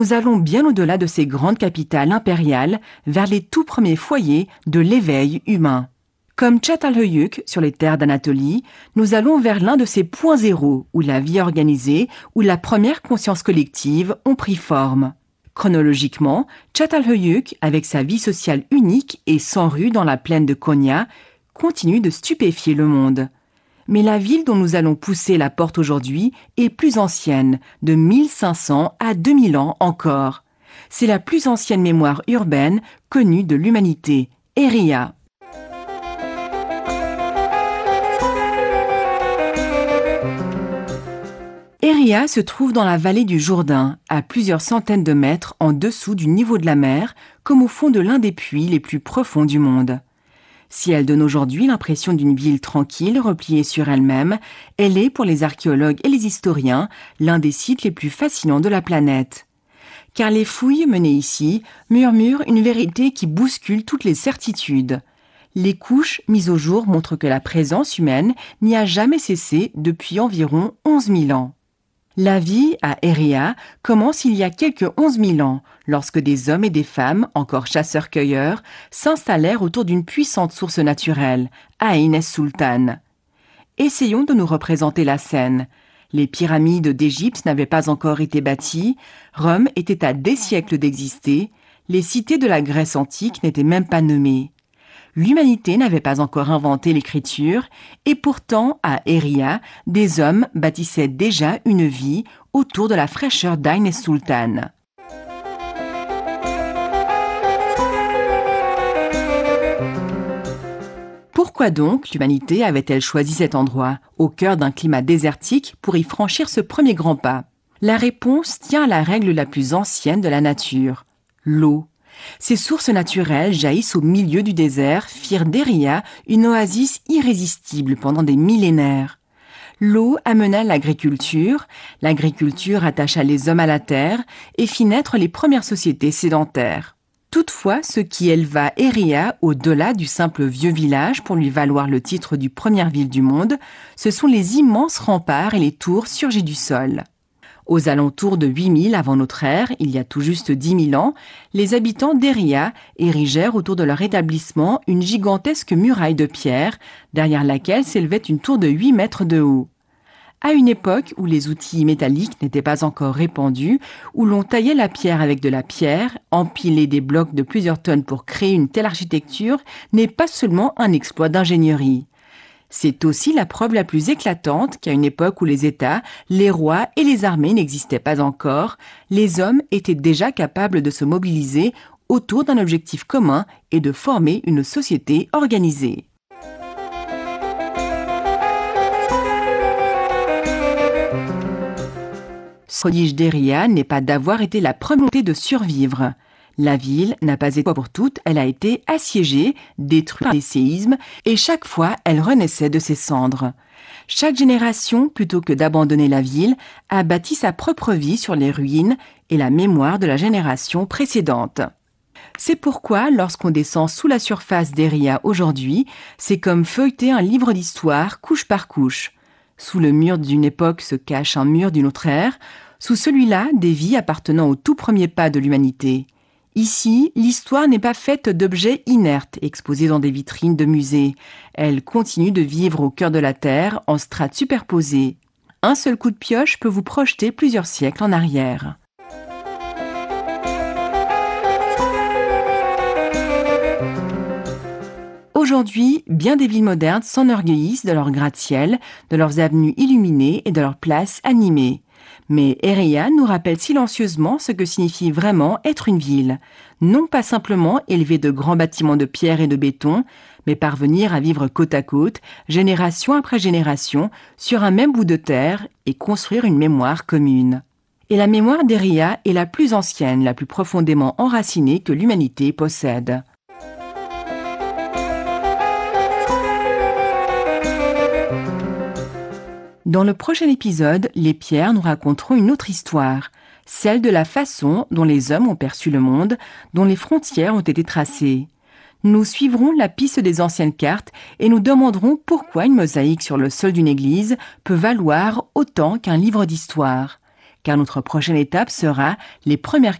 Nous allons bien au-delà de ces grandes capitales impériales vers les tout premiers foyers de l'éveil humain. Comme Çatalhöyük sur les terres d'Anatolie, nous allons vers l'un de ces points zéro où la vie organisée, où la première conscience collective ont pris forme. Chronologiquement, Çatalhöyük, avec sa vie sociale unique et sans rue dans la plaine de Konya, continue de stupéfier le monde. Mais la ville dont nous allons pousser la porte aujourd'hui est plus ancienne, de 1500 à 2000 ans encore. C'est la plus ancienne mémoire urbaine connue de l'humanité, Eria. Eria se trouve dans la vallée du Jourdain, à plusieurs centaines de mètres en dessous du niveau de la mer, comme au fond de l'un des puits les plus profonds du monde. Si elle donne aujourd'hui l'impression d'une ville tranquille, repliée sur elle-même, elle est, pour les archéologues et les historiens, l'un des sites les plus fascinants de la planète. Car les fouilles menées ici murmurent une vérité qui bouscule toutes les certitudes. Les couches mises au jour montrent que la présence humaine n'y a jamais cessé depuis environ 11 000 ans. La vie à Eria commence il y a quelques 11 000 ans, lorsque des hommes et des femmes, encore chasseurs-cueilleurs, s'installèrent autour d'une puissante source naturelle, Ain es-Sultan. Essayons de nous représenter la scène. Les pyramides d'Égypte n'avaient pas encore été bâties, Rome était à des siècles d'exister, les cités de la Grèce antique n'étaient même pas nommées. L'humanité n'avait pas encore inventé l'écriture, et pourtant, à Eria, des hommes bâtissaient déjà une vie autour de la fraîcheur d'Ain es-Sultan. Pourquoi donc l'humanité avait-elle choisi cet endroit, au cœur d'un climat désertique, pour y franchir ce premier grand pas? La réponse tient à la règle la plus ancienne de la nature, l'eau. Ces sources naturelles jaillissent au milieu du désert, firent d'Eria une oasis irrésistible pendant des millénaires. L'eau amena l'agriculture attacha les hommes à la terre et fit naître les premières sociétés sédentaires. Toutefois, ce qui éleva Eria au-delà du simple vieux village pour lui valoir le titre du première ville du monde, ce sont les immenses remparts et les tours surgis du sol. Aux alentours de 8000 avant notre ère, il y a tout juste 10 000 ans, les habitants d'Eria érigèrent autour de leur établissement une gigantesque muraille de pierre, derrière laquelle s'élevait une tour de 8 mètres de haut. À une époque où les outils métalliques n'étaient pas encore répandus, où l'on taillait la pierre avec de la pierre, empiler des blocs de plusieurs tonnes pour créer une telle architecture n'est pas seulement un exploit d'ingénierie. C'est aussi la preuve la plus éclatante qu'à une époque où les États, les rois et les armées n'existaient pas encore, les hommes étaient déjà capables de se mobiliser autour d'un objectif commun et de former une société organisée. Ce prodige d'Eria n'est pas d'avoir été la première volonté de survivre. La ville n'a pas été pour toutes, elle a été assiégée, détruite par des séismes, et chaque fois elle renaissait de ses cendres. Chaque génération, plutôt que d'abandonner la ville, a bâti sa propre vie sur les ruines et la mémoire de la génération précédente. C'est pourquoi, lorsqu'on descend sous la surface d'Eria aujourd'hui, c'est comme feuilleter un livre d'histoire couche par couche. Sous le mur d'une époque se cache un mur d'une autre ère, sous celui-là, des vies appartenant au tout premier pas de l'humanité. Ici, l'histoire n'est pas faite d'objets inertes exposés dans des vitrines de musées. Elle continue de vivre au cœur de la Terre en strates superposées. Un seul coup de pioche peut vous projeter plusieurs siècles en arrière. Aujourd'hui, bien des villes modernes s'enorgueillissent de leurs gratte-ciel, de leurs avenues illuminées et de leurs places animées. Mais Eria nous rappelle silencieusement ce que signifie vraiment être une ville. Non pas simplement élever de grands bâtiments de pierre et de béton, mais parvenir à vivre côte à côte, génération après génération, sur un même bout de terre et construire une mémoire commune. Et la mémoire d'Eria est la plus ancienne, la plus profondément enracinée que l'humanité possède. Dans le prochain épisode, les pierres nous raconteront une autre histoire, celle de la façon dont les hommes ont perçu le monde, dont les frontières ont été tracées. Nous suivrons la piste des anciennes cartes et nous demanderons pourquoi une mosaïque sur le sol d'une église peut valoir autant qu'un livre d'histoire. car notre prochaine étape sera les premières